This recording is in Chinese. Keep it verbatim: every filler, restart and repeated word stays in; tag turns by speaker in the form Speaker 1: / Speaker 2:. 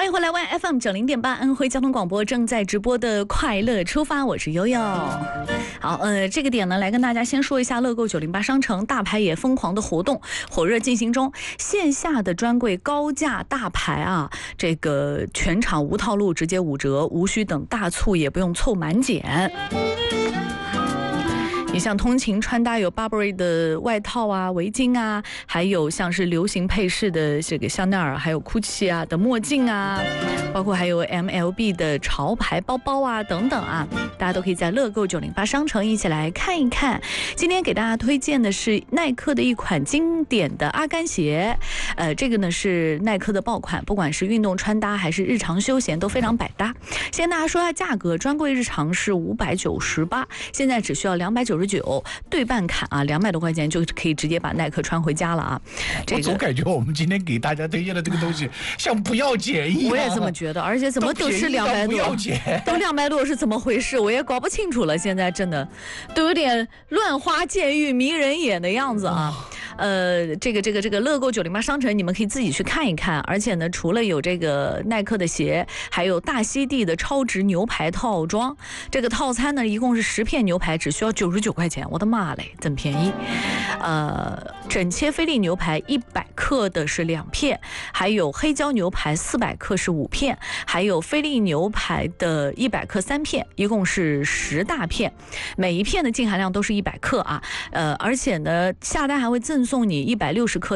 Speaker 1: 欢迎回来 ，Y F M 九零点八安徽交通广播正在直播的快乐出发，我是悠悠。好，呃，这个点呢，来跟大家先说一下乐购九零八商城大牌也疯狂的活动火热进行中，线下的专柜高价大牌啊，这个全场无套路，直接五折，无需等大促，也不用凑满减。你像通勤穿搭有 Burberry 的外套啊、围巾啊，还有像是流行配饰的这个香奈儿，还有 Gucci 啊的墨镜啊，包括还有 M L B 的潮牌包包啊等等啊，大家都可以在乐购九零八商城一起来看一看。今天给大家推荐的是耐克的一款经典的阿甘鞋，呃，这个呢是耐克的爆款，不管是运动穿搭还是日常休闲都非常百搭。先跟大家说一下价格，专柜日常是五百九十八，现在只需要两百九十九，对半砍啊，两百多块钱就可以直接把耐克穿回家了啊。
Speaker 2: 这个、我总感觉我们今天给大家推荐的这个东西像不要钱一样。
Speaker 1: 我也这么觉得，而且怎么都是两百多，都两百多是怎么回事？我也搞不清楚了。现在真的都有点乱花渐欲迷人眼的样子啊。哦呃，这个这个这个乐购九零八商城，你们可以自己去看一看。而且呢，除了有这个耐克的鞋，还有大溪地的超值牛排套装。这个套餐呢，一共是十片牛排，只需要九十九块钱。我的妈嘞，真便宜！呃，整切菲力牛排一百克的是两片，还有黑椒牛排四百克是五片，还有菲力牛排的一百克三片，一共是十大片，每一片的净含量都是一百克啊。呃，而且呢，下单还会赠送你一百六十克